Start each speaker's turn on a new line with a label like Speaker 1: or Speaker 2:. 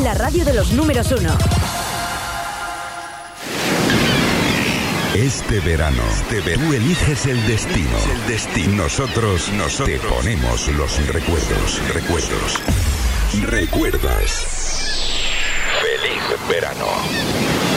Speaker 1: la radio de los números 1.
Speaker 2: Este verano, tú eliges el destino. Nosotros te ponemos los recuerdos. ¿Recuerdas? Feliz verano.